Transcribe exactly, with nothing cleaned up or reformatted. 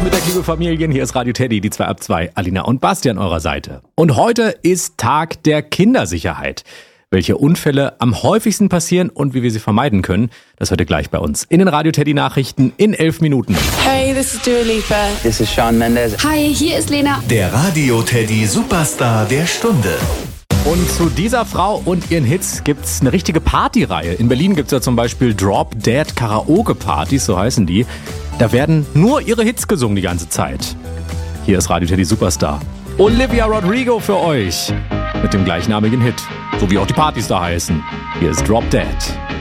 Mittag, liebe Familien. Hier ist Radio Teddy, die zwei ab zwei, Alina und Basti an eurer Seite. Und heute ist Tag der Kindersicherheit. Welche Unfälle am häufigsten passieren und wie wir sie vermeiden können, das hört ihr gleich bei uns in den Radio Teddy Nachrichten in elf Minuten. Hey, this is Dua Lipa. This is Shawn Mendes. Hi, hier ist Lena. Der Radio Teddy Superstar der Stunde. Und zu dieser Frau und ihren Hits gibt's eine richtige Partyreihe. In Berlin gibt's ja zum Beispiel Drop Dead Karaoke Partys, so heißen die. Da werden nur ihre Hits gesungen die ganze Zeit. Hier ist Radio Teddy Superstar Olivia Rodrigo für euch mit dem gleichnamigen Hit. So wie auch die Partys da heißen. Hier ist Drop Dead.